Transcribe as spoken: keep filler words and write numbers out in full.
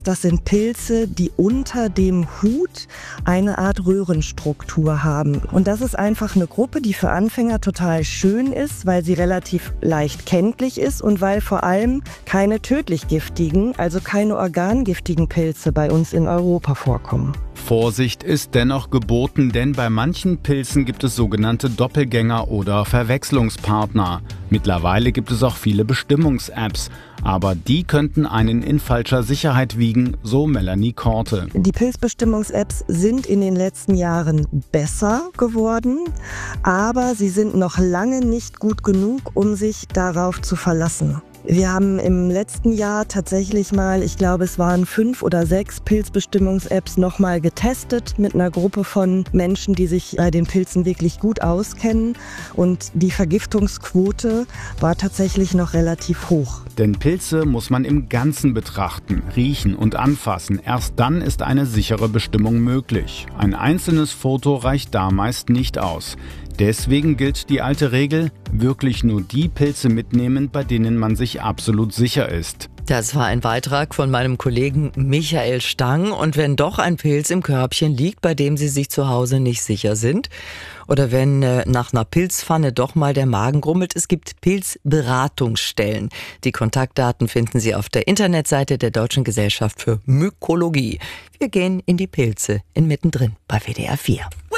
Das sind Pilze, die unter dem Hut eine Art Röhrenstruktur haben. Und das ist einfach eine Gruppe, die für Anfänger total schön ist, weil sie relativ leicht kenntlich ist und weil vor allem keine tödlich giftigen, also keine organgiftigen Pilze bei uns in Europa vorkommen. Vorsicht ist dennoch geboten, denn bei manchen Pilzen gibt es sogenannte Doppelgänger oder Verwechslungspartner. Mittlerweile gibt es auch viele Bestimmungs-Apps, aber die könnten einen in falscher Sicherheit wiegen, so Melanie Korte. Die Pilzbestimmungs-Apps sind in den letzten Jahren besser geworden, aber sie sind noch lange nicht gut genug, um sich darauf zu verlassen. Wir haben im letzten Jahr tatsächlich mal, ich glaube es waren fünf oder sechs Pilzbestimmungs-Apps nochmal getestet mit einer Gruppe von Menschen, die sich bei den Pilzen wirklich gut auskennen. Und die Vergiftungsquote war tatsächlich noch relativ hoch. Denn Pilze muss man im Ganzen betrachten, riechen und anfassen. Erst dann ist eine sichere Bestimmung möglich. Ein einzelnes Foto reicht da meist nicht aus. Deswegen gilt die alte Regel, wirklich nur die Pilze mitnehmen, bei denen man sich absolut sicher ist. Das war ein Beitrag von meinem Kollegen Michael Stang. Und wenn doch ein Pilz im Körbchen liegt, bei dem Sie sich zu Hause nicht sicher sind, oder wenn äh, nach einer Pilzpfanne doch mal der Magen grummelt, es gibt Pilzberatungsstellen. Die Kontaktdaten finden Sie auf der Internetseite der Deutschen Gesellschaft für Mykologie. Wir gehen in die Pilze in Mittendrin bei W D R vier.